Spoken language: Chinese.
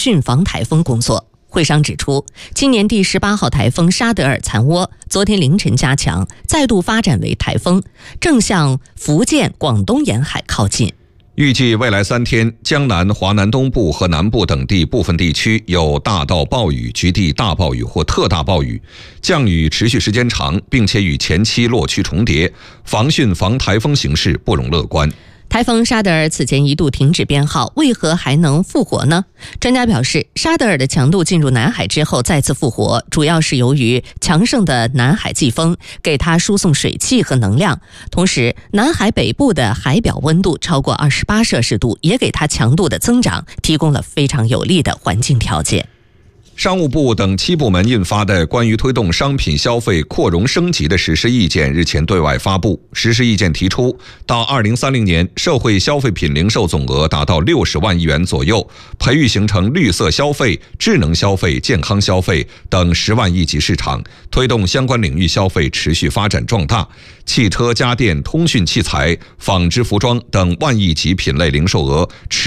汛防台风工作。会商指出，今年第18号台风沙德尔残涡昨天凌晨加强，再度发展为台风，正向福建、广东沿海靠近。 预计未来3天，江南、华南东部和南部等地部分地区有大到暴雨、局地大暴雨或特大暴雨，降雨持续时间长，并且与前期落区重叠，防汛防台风形势不容乐观。 台风沙德尔此前一度停止编号，为何还能复活呢？专家表示，沙德尔的强度进入南海之后再次复活，主要是由于强盛的南海季风给它输送水汽和能量，同时南海北部的海表温度超过28摄氏度，也给它强度的增长提供了非常有利的环境条件。 商务部等7部门印发的关于推动商品消费扩容升级的实施意见日前对外发布。实施意见提出，到2030年，社会消费品零售总额达到60万亿元左右，培育形成绿色消费、智能消费、健康消费等10万亿级市场，推动相关领域消费持续发展壮大。汽车、家电、通讯器材、纺织服装等万亿级品类零售额